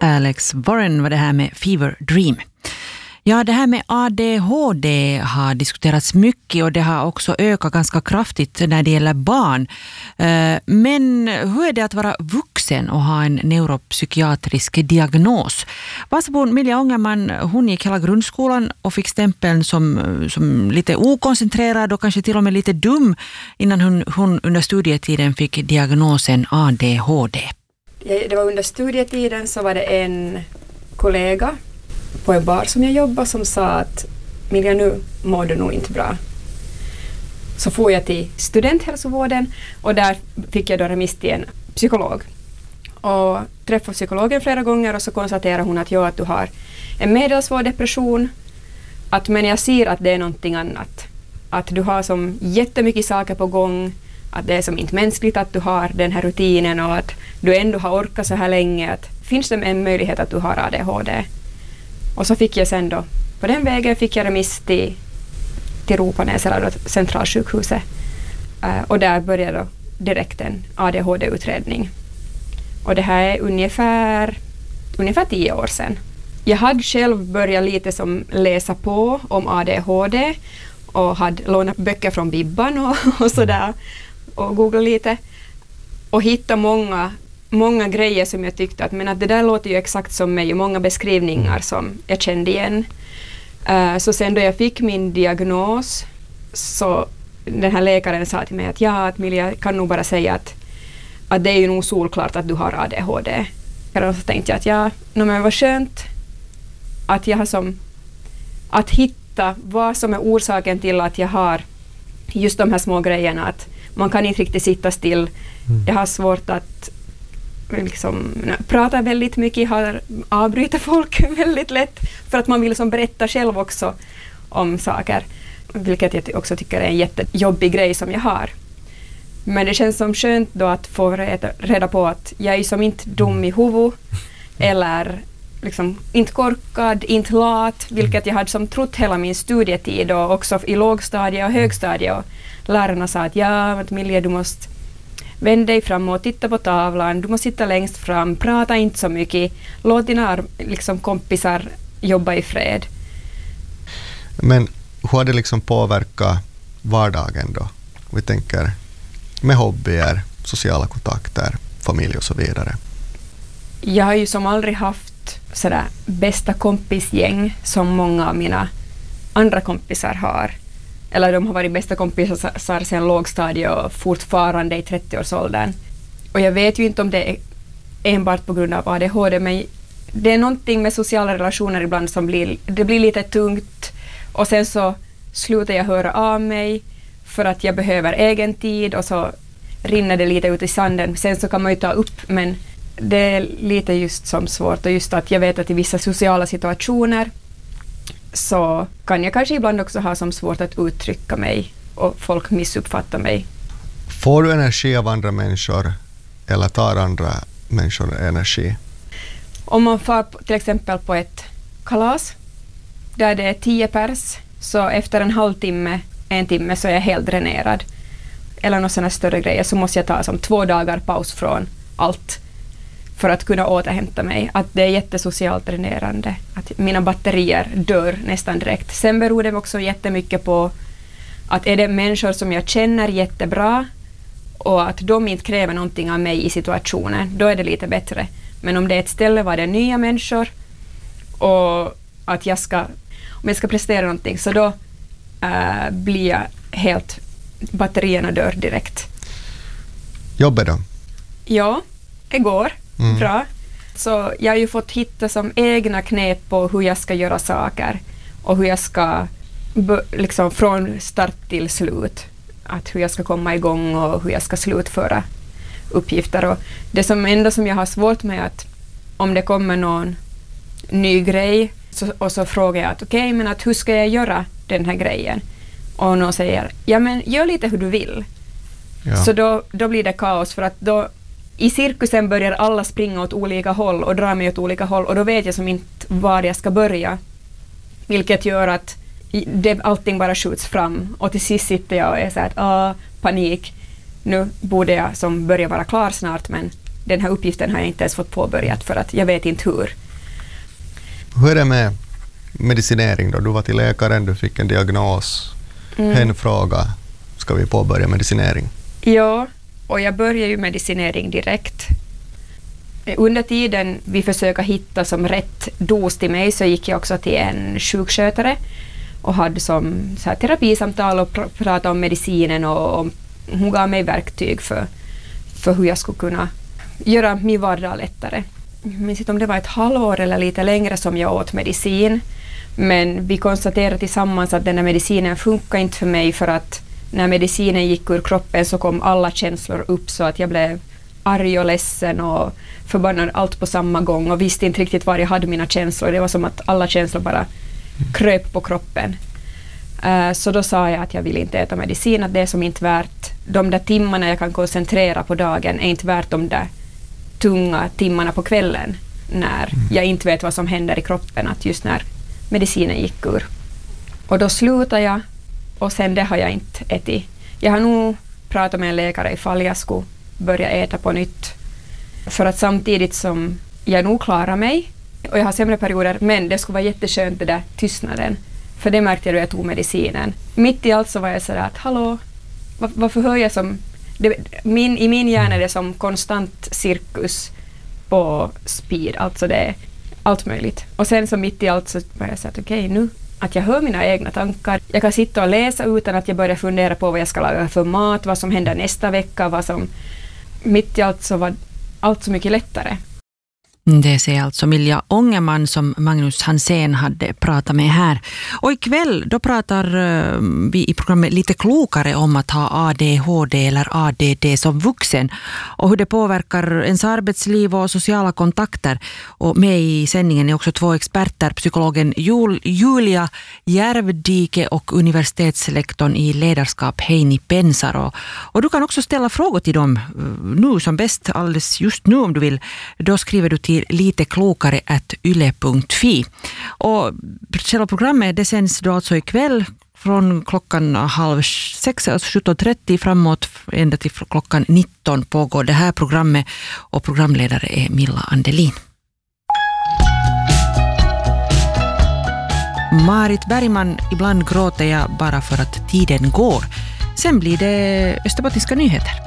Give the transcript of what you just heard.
Alex Warren var det här med Fever Dream. Ja, det här med ADHD har diskuterats mycket och det har också ökat ganska kraftigt när det gäller barn. Men hur är det att vara vuxen och ha en neuropsykiatrisk diagnos? Vasabon Milja Ångerman, hon gick hela grundskolan och fick stämpeln som lite okoncentrerad och kanske till och med lite dum innan hon under studietiden fick diagnosen ADHD. Det var under studietiden, så var det en kollega på en bar som jag jobbade som sa att Milja, nu mår du nog inte bra. Så får jag till studenthälsovården och där fick jag då remiss till en psykolog. Och träffade psykologen flera gånger och så konstaterade hon att att du har en medelsvår depression, men jag ser att det är någonting annat. Att du har som jättemycket saker på gång, att det är som inte mänskligt att du har den här rutinen och att du ändå har orkat så här länge. Att finns det en möjlighet att du har ADHD? Och så fick jag sen då, på den vägen fick jag remiss till Ropanäs eller centralsjukhuset. Och där började då direkt en ADHD-utredning. Och det här är ungefär 10 år sedan. Jag hade själv börjat lite som läsa på om ADHD och hade lånat böcker från Bibban och sådär och googlat lite och hittade många grejer som jag tyckte att det där låter ju exakt som mig och många beskrivningar som jag kände igen. Så sen då jag fick min diagnos så den här läkaren sa till mig att Milja kan nog bara säga att det är ju nog solklart att du har ADHD. Och så tänkte jag men vad skönt att jag har att hitta vad som är orsaken till att jag har just de här små grejerna, att man kan inte riktigt sitta still. Jag har svårt att prata väldigt mycket, avbryter folk väldigt lätt för att man vill berätta själv också om saker, vilket jag också tycker är en jättejobbig grej som jag har. Men det känns som skönt då att få reda på att jag är som inte dum i huvudet eller inte korkad, inte lat, vilket jag hade som trott hela min studietid och också i lågstadie och högstadie. Och lärarna sa att Milja, du måste vänd dig fram och titta på tavlan, du måste sitta längst fram, prata inte så mycket, låt dina kompisar jobba i fred. Men hur har det påverkat vardagen då? Vi tänker med hobbyer, sociala kontakter, familj och så vidare. Jag har ju som aldrig haft sådär bästa kompisgäng som många av mina andra kompisar har. Eller de har varit bästa kompisar sedan lågstadiet och fortfarande i 30-årsåldern. Och jag vet ju inte om det är enbart på grund av ADHD, men det är någonting med sociala relationer ibland som blir lite tungt. Och sen så slutar jag höra av mig för att jag behöver egen tid och så rinner det lite ut i sanden. Sen så kan man ju ta upp, men det är lite just som svårt. Och just att jag vet att i vissa sociala situationer så kan jag kanske ibland också ha som svårt att uttrycka mig och folk missuppfattar mig. Får du energi av andra människor eller tar andra människor energi? Om man får till exempel på ett kalas där det är 10 pers, så efter en timme så är jag helt dränerad. Eller några sådana större grejer så måste jag ta som 2 dagar paus från allt för att kunna återhämta mig. Att det är jättesocialt dränerande. Att mina batterier dör nästan direkt. Sen beror det också jättemycket på att är det människor som jag känner jättebra och att de inte kräver någonting av mig i situationen, då är det lite bättre. Men om det är ett ställe var det är nya människor och att om jag ska prestera någonting, så då blir jag helt, batterierna dör direkt. Jobbet då? Ja, det går bra. Så jag har ju fått hitta som egna knep på hur jag ska göra saker och hur jag ska från start till slut, att hur jag ska komma igång och hur jag ska slutföra uppgifter. Och det enda som jag har svårt med att om det kommer någon ny grej och så frågar jag att men hur ska jag göra den här grejen? Och någon säger, men gör lite hur du vill. Ja. Så då blir det kaos, för att då i cirkusen börjar alla springa åt olika håll och dra mig åt olika håll, och då vet jag som inte var jag ska börja. Vilket gör att allting bara skjuts fram, och till sist sitter jag och är så här panik. Nu borde jag som börja vara klar snart, men den här uppgiften har jag inte ens fått påbörjat för att jag vet inte hur. Hur är det med medicinering då? Du var till läkaren, du fick en diagnos. En fråga, ska vi påbörja medicinering? Ja, och jag började ju medicinering direkt. Under tiden vi försöker hitta som rätt dos till mig så gick jag också till en sjukskötare och hade som så här terapisamtal och pratade om medicinen och hon gav mig verktyg för hur jag skulle kunna göra min vardag lättare. Jag minns inte om det var ett halvår eller lite längre som jag åt medicin, men vi konstaterade tillsammans att den här medicinen funkar inte för mig, för att när medicinen gick ur kroppen så kom alla känslor upp, så att jag blev arg och ledsen och förbannad allt på samma gång och visste inte riktigt var jag hade mina känslor. Det var som att alla känslor bara kröp på kroppen. Så då sa jag att jag vill inte äta medicin, att det är som inte värt de där timmarna jag kan koncentrera på dagen, är inte värt de där tunga timmarna på kvällen när jag inte vet vad som händer i kroppen, att just när medicinen gick ur. Och då slutade jag och sen det har jag inte ätit. Jag har nog pratat med en läkare ifall jag skulle börja äta på nytt, för att samtidigt som jag nog klarar mig och jag har sämre perioder, men det skulle vara jätteskönt det där tystnaden, för det märkte jag då jag tog medicinen. Mitt i allt så var jag sådär att hallå, varför hör jag som i min hjärna är det som konstant cirkus på speed, alltså det är allt möjligt. Och sen så mitt i allt så var jag så att okej, nu att jag hör mina egna tankar. Jag kan sitta och läsa utan att jag börjar fundera på vad jag ska laga för mat, vad som händer nästa vecka, mitt i allt så var allt så mycket lättare. Det säger alltså Milja Ångerman som Magnus Hansén hade pratat med här. Och ikväll då pratar vi i programmet lite klokare om att ha ADHD eller ADD som vuxen och hur det påverkar ens arbetsliv och sociala kontakter. Och med i sändningen är också 2 experter, psykologen Julia Järvdike och universitetslektorn i ledarskap Heini Pensaro. Och du kan också ställa frågor till dem nu som bäst, alldeles just nu om du vill. Då skriver du till liteklokare@yle.fi. Och själva programmet det sänds då alltså ikväll från klockan 5:30, alltså 17:30 framåt ända till klockan 19 pågår det här programmet och programledare är Milla Andelin. Marit Bergman, ibland gråter jag bara för att tiden går. Sen blir det österbottniska nyheter.